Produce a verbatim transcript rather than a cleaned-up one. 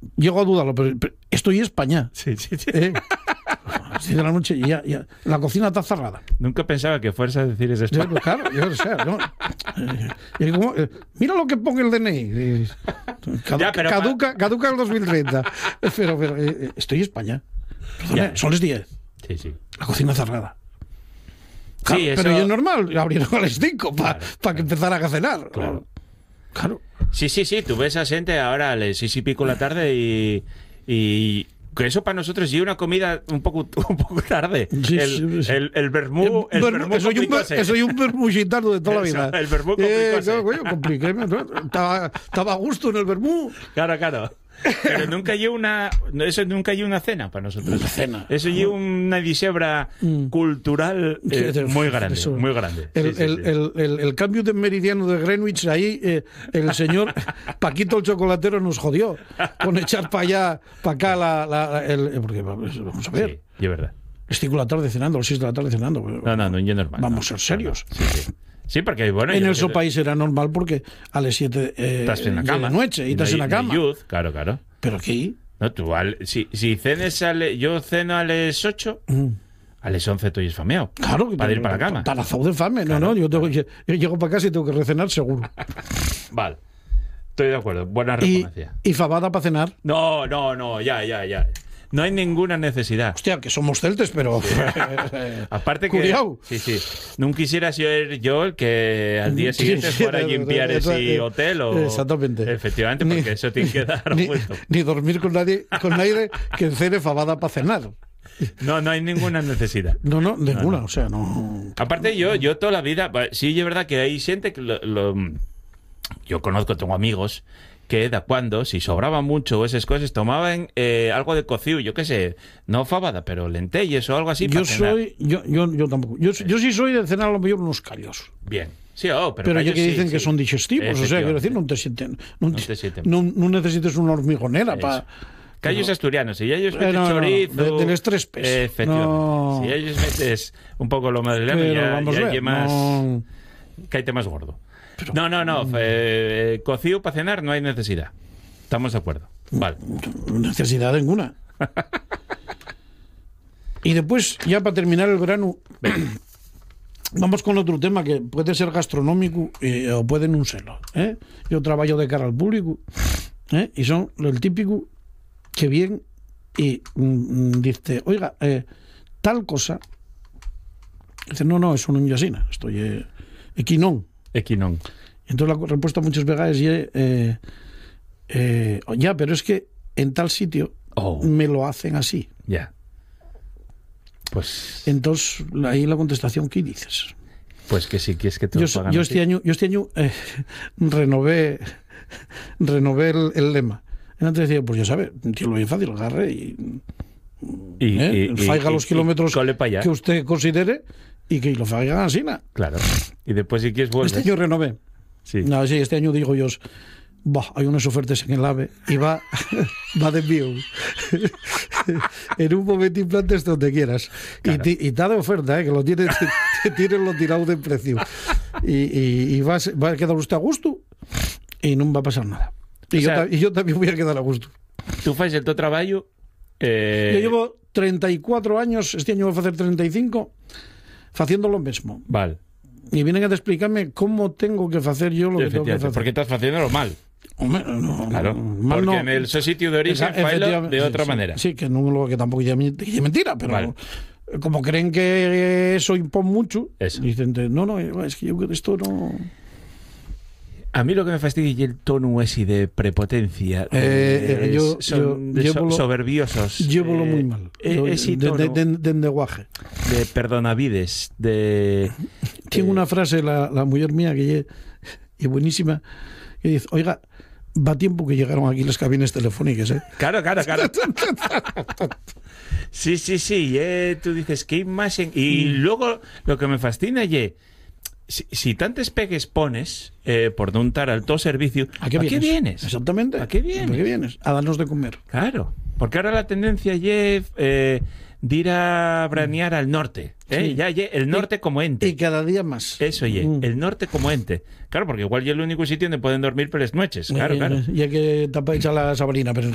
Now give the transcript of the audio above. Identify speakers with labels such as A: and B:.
A: llego a dudarlo, pero, pero estoy en España.
B: Sí, sí, sí.
A: ¿Eh? Así de la noche y ya, ya. La cocina está cerrada.
B: Nunca pensaba que fueras a decir ese
A: Yo, pues, claro, yo o sea, ¿no? Eh, y como, eh, mira lo que pone el D N I. Eh, cadu-
B: Ya, pero
A: caduca, pa... caduca el dos mil treinta. Pero, pero eh, estoy en España. Perdona, son las diez.
B: Sí, sí.
A: La cocina cerrada. Claro,
B: Sí, eso...
A: Pero es normal, abrieron a las cinco para
B: claro,
A: pa
B: claro.
A: que empezara a cenar.
B: Claro.
A: Claro.
B: Sí, sí, sí. Tú ves a gente ahora a las seis y pico de la tarde y... y... que eso para nosotros es una comida un poco, un poco tarde.
A: Sí,
B: el,
A: sí, sí.
B: el, el vermú, el
A: Vermú,
B: vermú
A: soy un,
B: complicóse.
A: soy un vermú gitano de toda la
B: Eso,
A: vida.
B: el vermú
A: eh,
B: complicóse.
A: no, coño, compliqué, ¿no? Estaba, estaba a gusto en el vermú.
B: Claro, claro. Pero nunca hay una... Eso nunca hay una cena para nosotros.
A: Una cena.
B: Eso hay una disebra
A: Mm.
B: cultural eh,
A: Sí,
B: muy grande,
A: eso.
B: muy grande.
A: El,
B: Sí, sí,
A: el,
B: sí.
A: el, el, el cambio de meridiano de Greenwich, ahí eh, el señor Paquito el chocolatero nos jodió con echar para allá, para acá la... la, la el, porque vamos a ver,
B: Sí, es verdad.
A: las cinco de la tarde cenando, a las seis de la tarde cenando.
B: No, no, no, yo normal.
A: Vamos
B: no.
A: a ser serios.
B: No, no. Sí, sí. Sí, porque bueno...
A: En
B: yo-
A: el país era normal porque a las siete eh,
B: estás en la
A: de
B: cama.
A: noche y estás
B: no
A: en la
B: hay- no hay
A: cama.
B: youth, claro, claro.
A: Pero aquí...
B: No, tú, al- si, si cenes a le- yo ceno a las ocho,
A: mm,
B: a las once estoy esfameado.
A: Claro, que
B: Para ir para la cama.
A: Tarazao de fame.
B: Claro,
A: no, no, yo, tengo,
B: claro.
A: que- yo llego para casa y tengo que recenar seguro.
B: Vale. Estoy de acuerdo. Buena
A: Y,
B: referencia.
A: y fabada para cenar.
B: No, no, no, ya, ya, ya. No hay ninguna necesidad.
A: Hostia, que somos celtes, pero...
B: Aparte que...
A: Curiao.
B: Sí, sí. No quisiera ser yo el que al día siguiente
A: Sí,
B: fuera a
A: sí,
B: limpiar
A: eso,
B: ese
A: eh,
B: hotel o...
A: exactamente.
B: Efectivamente, porque
A: Ni-
B: eso tiene que dar
A: ni,
B: vuelto.
A: ni dormir con nadie, con nadie que cene fabada para cenar.
B: No, no hay ninguna necesidad.
A: No, no, ninguna,
B: no.
A: o sea, no...
B: Aparte yo, yo toda la vida... Sí, es verdad que hay gente que lo... lo- yo conozco, tengo amigos que de cuando, si sobraba mucho o esas cosas, tomaban eh, algo de cocido, yo qué sé, no fabada, pero lentejas o algo así.
A: Yo
B: para cenar.
A: soy... Yo, yo, yo tampoco. Yo, yo sí soy de cenar a lo mejor unos callos.
B: Bien. Sí, oh, pero,
A: Pero ya
B: callos
A: que
B: sí,
A: dicen que
B: sí.
A: son digestivos, o sea, quiero decir, no te sienten... No,
B: No te sienten.
A: no, no necesites una hormigonera
B: Eso.
A: para...
B: Callos
A: No.
B: asturianos, si ellos
A: Eh,
B: meten
A: no, no, no,
B: chorizo...
A: de- del estrés, pues.
B: eh, efectivamente.
A: No.
B: Si ellos metes un poco lo madrileño,
A: Pero
B: ya,
A: vamos
B: ya
A: a ver,
B: hay más...
A: no...
B: Cállate más gordo. No, no, no. Eh, cocido para cenar no hay necesidad. Estamos de acuerdo. Vale.
A: Necesidad ninguna. Y después, ya para terminar el verano, vamos con otro tema que puede ser gastronómico eh, o puede no serlo. ¿eh? Yo trabajo de cara al público ¿eh? y son el típico que viene y mm, dice, oiga, eh, tal cosa. Dice, no, no, eso no es así, estoy eh, aquí non.
B: Equinón.
A: Entonces la respuesta muchas veces es eh, eh, ya, pero es que en tal sitio
B: Oh.
A: me lo hacen así.
B: Ya. Pues,
A: Entonces ahí la contestación, ¿qué dices?
B: pues que si quieres que te
A: Yo,
B: lo hagan
A: yo
B: así.
A: este año, yo este año eh, renové renové el, el lema. Antes decía, pues ya sabes, tío, lo bien fácil, agarre y,
B: Y,
A: ¿eh?
B: y- y-
A: faiga
B: y-
A: los
B: y
A: kilómetros
B: cole pa' allá.
A: que usted considere y que lo faigan así. ¿no?
B: Claro. Y después si quieres vuelves.
A: Este año renové.
B: Sí.
A: No, sí, este año digo yo, bah, hay unas ofertas en el AVE y va, va de envío. En un momento implantes donde quieras.
B: Claro.
A: Y, ti- y está de oferta, ¿eh? Que lo tiene, te tienen lo tirado de precio. Y, y, y va, a ser- va a quedar usted a gusto y no va a pasar nada. Y,
B: O
A: yo,
B: sea,
A: ta- y yo también voy a quedar a gusto.
B: Tú fas el tu trabajo... Eh,
A: Yo llevo treinta y cuatro años, este año voy a hacer treinta y cinco, haciendo lo mismo.
B: Vale.
A: Y vienen a explicarme cómo tengo que hacer yo lo que tengo que
B: Efectivamente,
A: hacer.
B: porque estás haciéndolo mal.
A: Hombre, no,
B: Claro.
A: mal
B: Porque
A: no.
B: en el su sitio de origen
A: Efa-
B: failo
A: efectivamente,
B: de
A: sí,
B: otra
A: sí,
B: manera.
A: Sí, que, no, que tampoco es mentira, pero
B: Vale.
A: como creen que eso impone mucho,
B: Eso.
A: dicen, no, no, es que yo creo que esto no...
B: A mí lo que me fastidia es el tono ese de prepotencia.
A: Eh,
B: de-
A: eh, yo-
B: son
A: yo
B: de so-
A: llévolo-
B: soberbiosos.
A: Llévolo
B: eh,
A: muy mal.
B: eh,
A: Yo-
B: ese
A: de,
B: tono
A: de, de, de lenguaje.
B: de perdonavides, de...
A: Tiene
B: eh,
A: una frase la, la mujer mía que es y buenísima, que dice, oiga, va tiempo que llegaron aquí las cabinas telefónicas, ¿eh?
B: Claro, claro, claro. Sí, sí, sí. eh, tú dices que hay más en... Y luego lo que me fascina es... Si, si tantos pegues pones eh, por no untar al todo servicio,
A: ¿A qué
B: ¿a
A: vienes?
B: qué vienes?
A: Exactamente.
B: ¿A qué vienes?
A: ¿A qué vienes? A darnos de comer.
B: Claro, porque ahora la tendencia es eh, de ir a branear al norte. ¿eh?
A: Sí.
B: Ya ye, el norte como ente.
A: Y cada día más.
B: Eso, ye,
A: Mm.
B: el norte como ente. Claro, porque igual ya es el único sitio donde pueden dormir por las noches. Claro,
A: Eh,
B: claro.
A: Ya que tapa hecha la sabalina, pero